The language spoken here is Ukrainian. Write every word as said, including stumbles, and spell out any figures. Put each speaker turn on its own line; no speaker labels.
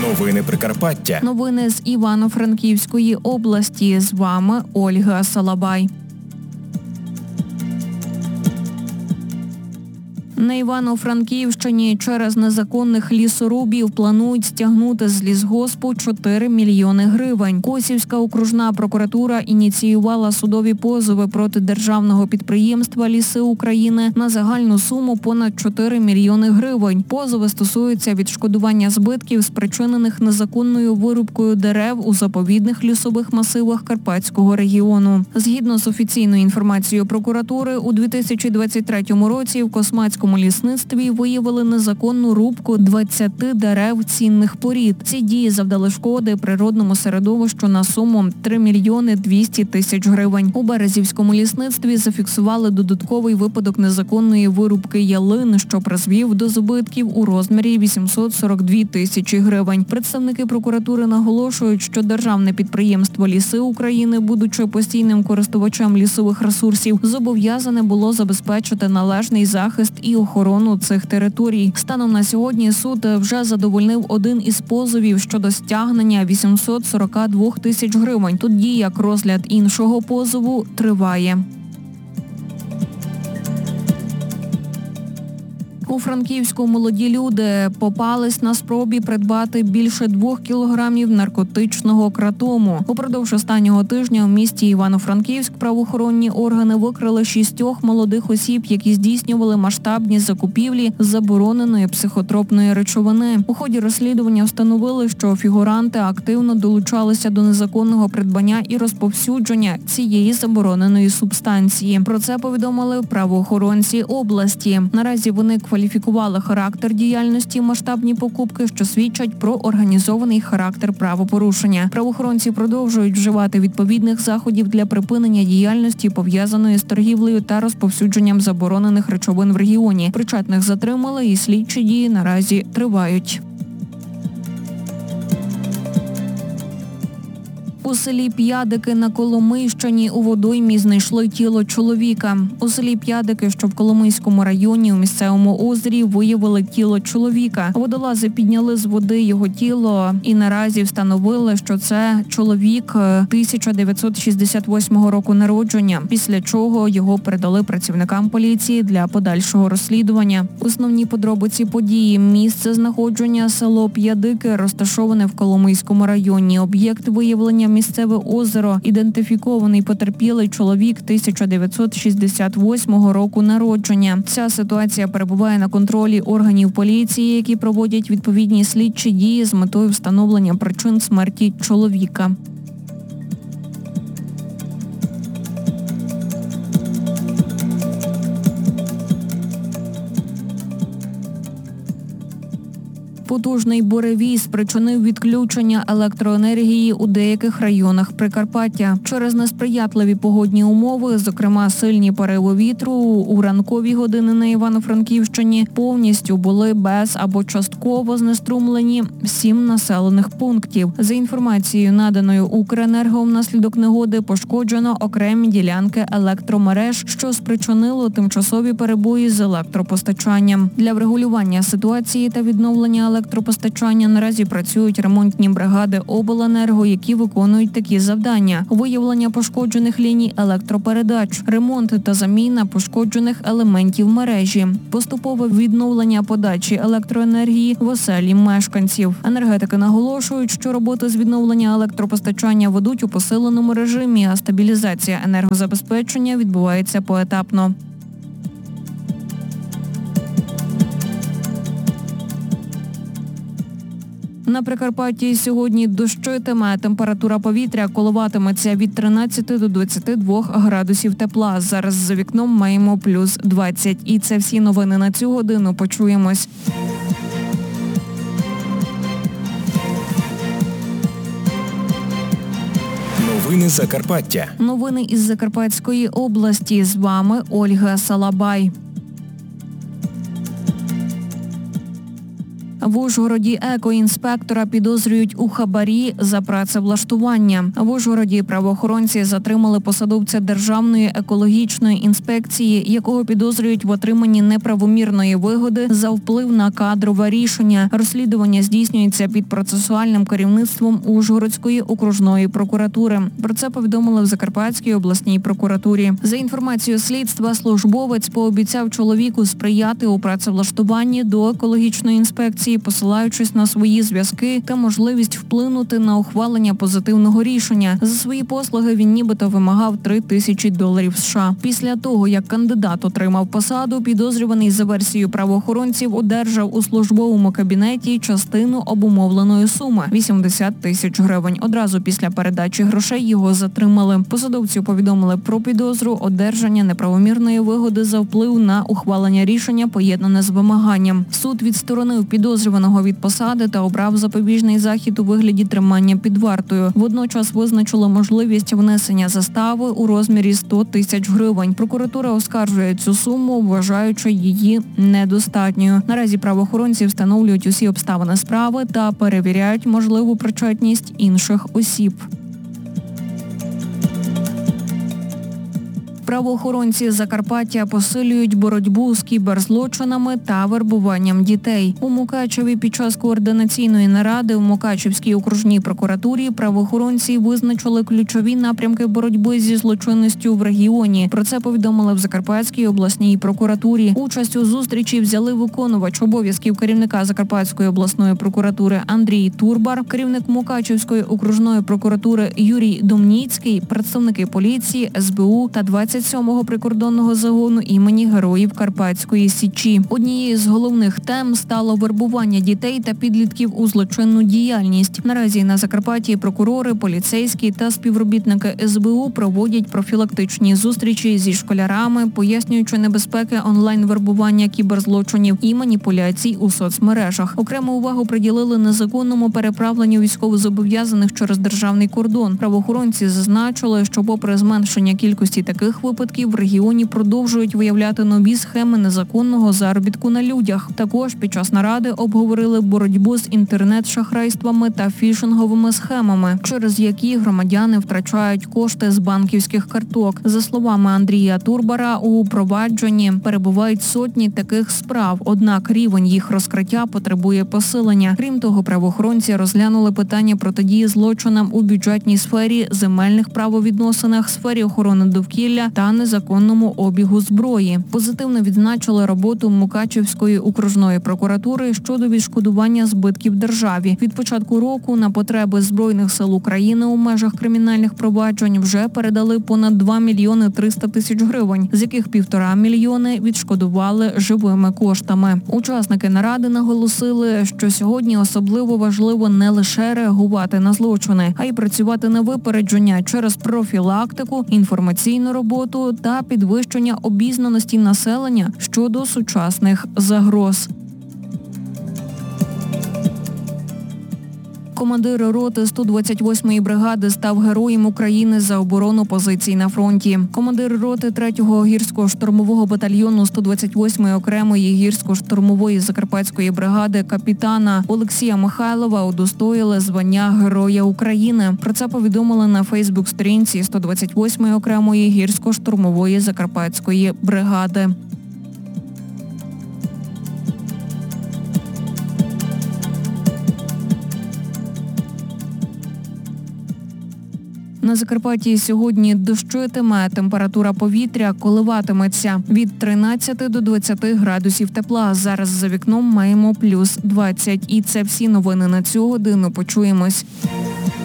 Новини Прикарпаття.
Новини з Івано-Франківської області. З вами Ольга Салабай. На Івано-Франківщині через незаконних лісорубів планують стягнути з лісгоспу чотири мільйони гривень. Косівська окружна прокуратура ініціювала судові позови проти державного підприємства «Ліси України» на загальну суму понад чотири мільйони гривень. Позови стосуються відшкодування збитків, спричинених незаконною вирубкою дерев у заповідних лісових масивах Карпатського регіону. Згідно з офіційною інформацією прокуратури, у дві тисячі двадцять третьому році в Космацькому У лісництві виявили незаконну рубку двадцяти дерев цінних порід. Ці дії завдали шкоди природному середовищу на суму три мільйони двісті тисяч гривень. У Березівському лісництві зафіксували додатковий випадок незаконної вирубки ялин, що призвів до збитків у розмірі вісімсот сорок дві тисячі гривень. Представники прокуратури наголошують, що державне підприємство «Ліси України», будучи постійним користувачем лісових ресурсів, зобов'язане було забезпечити належний захист і охорону цих територій. Станом на сьогодні суд вже задовольнив один із позовів щодо стягнення вісімсот сорок два тисяч гривень, тоді як розгляд іншого позову триває. У Франківську молоді люди попались на спробі придбати більше двох кілограмів наркотичного кратому. Упродовж останнього тижня у місті Івано-Франківськ правоохоронні органи викрили шістьох молодих осіб, які здійснювали масштабні закупівлі забороненої психотропної речовини. У ході розслідування встановили, що фігуранти активно долучалися до незаконного придбання і розповсюдження цієї забороненої субстанції. Про це повідомили правоохоронці області. Наразі вони кваліфікували Кваліфікували характер діяльності, масштабні покупки, що свідчать про організований характер правопорушення. Правоохоронці продовжують вживати відповідних заходів для припинення діяльності, пов'язаної з торгівлею та розповсюдженням заборонених речовин в регіоні. Причетних затримали і слідчі дії наразі тривають. У селі П'ядики на Коломийщині у водоймі знайшли тіло чоловіка. У селі П'ядики, що в Коломийському районі, у місцевому озері виявили тіло чоловіка. Водолази підняли з води його тіло і наразі встановили, що це чоловік тисяча дев'ятсот шістдесят восьмого року народження, після чого його передали працівникам поліції для подальшого розслідування. Основні подробиці події: місце знаходження – село П'ядики, розташоване в Коломийському районі. Об'єкт виявлення – місцеве озеро. Ідентифікований потерпілий чоловік тисяча дев'ятсот шістдесят восьмого року народження. Ця ситуація перебуває на контролі органів поліції, які проводять відповідні слідчі дії з метою встановлення причин смерті чоловіка. Потужний буревій спричинив відключення електроенергії у деяких районах Прикарпаття. Через несприятливі погодні умови, зокрема сильні пориви вітру, у ранкові години на Івано-Франківщині повністю були без або частково знеструмлені сім населених пунктів. За інформацією, наданою Укренерго, внаслідок негоди пошкоджено окремі ділянки електромереж, що спричинило тимчасові перебої з електропостачанням. Для врегулювання ситуації та відновлення електропостачання електропостачання наразі працюють ремонтні бригади обленерго, які виконують такі завдання: виявлення пошкоджених ліній електропередач, ремонт та заміна пошкоджених елементів мережі, поступове відновлення подачі електроенергії в оселі мешканців. Енергетики наголошують, що роботи з відновлення електропостачання ведуть у посиленому режимі, а стабілізація енергозабезпечення відбувається поетапно. На Прикарпатті сьогодні дощитиме, температура повітря коливатиметься від тринадцяти до двадцяти двох градусів тепла. Зараз за вікном маємо плюс двадцять. І це всі новини на цю годину. Почуємось.
Новини Закарпаття.
Новини із Закарпатської області. З вами Ольга Салабай. В Ужгороді екоінспектора підозрюють у хабарі за працевлаштування. В Ужгороді правоохоронці затримали посадовця Державної екологічної інспекції, якого підозрюють в отриманні неправомірної вигоди за вплив на кадрове рішення. Розслідування здійснюється під процесуальним керівництвом Ужгородської окружної прокуратури. Про це повідомили в Закарпатській обласній прокуратурі. За інформацією слідства, службовець пообіцяв чоловіку сприяти у працевлаштуванні до екологічної інспекції, посилаючись на свої зв'язки та можливість вплинути на ухвалення позитивного рішення. За свої послуги він нібито вимагав три тисячі доларів США. Після того, як кандидат отримав посаду, підозрюваний за версією правоохоронців одержав у службовому кабінеті частину обумовленої суми – вісімдесят тисяч гривень. Одразу після передачі грошей його затримали. Посадовцю повідомили про підозру одержання неправомірної вигоди за вплив на ухвалення рішення, поєднане з вимаганням. Суд відсторонив підозрюваного від посади та обрав запобіжний захід у вигляді тримання під вартою. Водночас визначило можливість внесення застави у розмірі сто тисяч гривень. Прокуратура оскаржує цю суму, вважаючи її недостатньою. Наразі правоохоронці встановлюють усі обставини справи та перевіряють можливу причетність інших осіб. Правоохоронці Закарпаття посилюють боротьбу з кіберзлочинами та вербуванням дітей. У Мукачеві під час координаційної наради в Мукачевській окружній прокуратурі правоохоронці визначили ключові напрямки боротьби зі злочинністю в регіоні. Про це повідомили в Закарпатській обласній прокуратурі. Участь у зустрічі взяли виконувач обов'язків керівника Закарпатської обласної прокуратури Андрій Турбар, керівник Мукачевської окружної прокуратури Юрій Домніцький, представники поліції, ес бе у та двадцять сьомого прикордонного загону імені Героїв Карпатської Січі. Однією з головних тем стало вербування дітей та підлітків у злочинну діяльність. Наразі на Закарпатті прокурори, поліцейські та співробітники ес бе у проводять профілактичні зустрічі зі школярами, пояснюючи небезпеки онлайн-вербування кіберзлочинів і маніпуляцій у соцмережах. Окрему увагу приділили незаконному переправленню військовозобов'язаних через державний кордон. Правоохоронці зазначили, що попри зменшення кількості таких випадків в регіоні продовжують виявляти нові схеми незаконного заробітку на людях. Також під час наради обговорили боротьбу з інтернет-шахрайствами та фішинговими схемами, через які громадяни втрачають кошти з банківських карток. За словами Андрія Турбара, у провадженні перебувають сотні таких справ, однак рівень їх розкриття потребує посилення. Крім того, правоохоронці розглянули питання протидії злочинам у бюджетній сфері, земельних правовідносинах, сфері охорони довкілля та незаконному обігу зброї. Позитивно відзначили роботу Мукачевської окружної прокуратури щодо відшкодування збитків державі. Від початку року на потреби Збройних сил України у межах кримінальних проваджень вже передали понад два мільйони триста тисяч гривень, з яких півтора мільйони відшкодували живими коштами. Учасники наради наголосили, що сьогодні особливо важливо не лише реагувати на злочини, а й працювати на випередження через профілактику, інформаційну роботу та підвищення обізнаності населення щодо сучасних загроз. Командир роти сто двадцять восьмої бригади став Героєм України за оборону позицій на фронті. Командир роти третього гірсько-штурмового батальйону сто двадцять восьмої окремої гірсько-штурмової закарпатської бригади капітана Олексія Михайлова удостоїли звання Героя України. Про це повідомили на фейсбук-сторінці сто двадцять восьмої окремої гірсько-штурмової закарпатської бригади. На Закарпатті сьогодні дощитиме, температура повітря коливатиметься від тринадцяти до двадцяти градусів тепла. Зараз за вікном маємо плюс двадцять. І це всі новини на цю годину. Почуємось.